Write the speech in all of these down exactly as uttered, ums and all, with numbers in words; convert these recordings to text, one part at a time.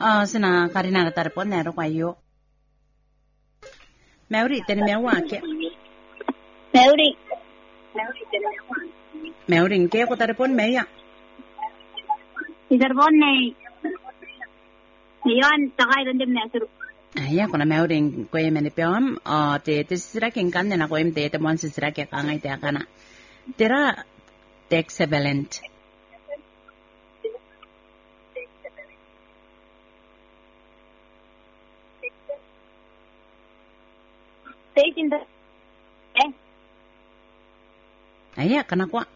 Ah, sina Karina na tarpon nero kayo. Mauri, tani mewa ke. Mauri. Mauri, ke ko tarpon meya. Tarpon ne. Yon, takay doon na suru. Aya, kuna Mauri ko yung menipiyam. Ah, te te sira king kan na ko yung te te mon sira ke kangay te akana. Tera excellent. Take in the eh. Aya, kana kwa.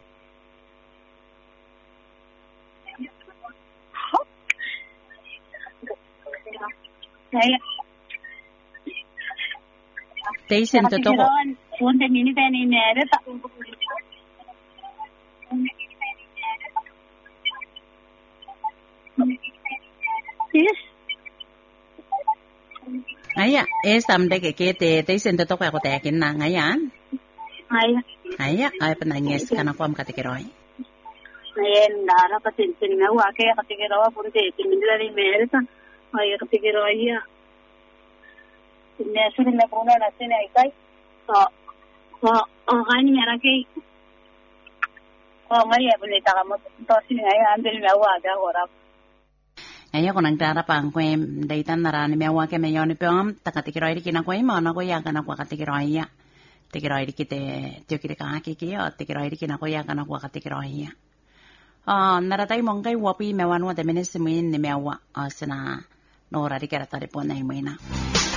Aya. Taysen to to. One minute and in there. Yes. Aya, eh samde ke ke te taysen to to ko te kin na ngayan. Aya. Aya, ay pananyes kana kwa mkatikiroy. Ayan, dara pa tin tin na wa ke katikirawa pun te tin milari merita. Aya katikirawa ya. Tinne suru na puna na tin ay kai. So, so, oh kani mera ke. Oh, Maria boleh tak kamu to sini ay andel na wa ga ora. Aya ko nagdara pa ang kwem daytan narani mewa ke meyon piom takatikiroy di kinakwem mo na ko ya kana kwa katikiroy ya. Tikiroy di kite tio kite ka ki ki yo tikiroy di kinakwem ya kana kwa katikiroy ya. Ah, naratay mong kay wapi mewan wa de menesimin ni mewa asina no ra di kara tari po na imina.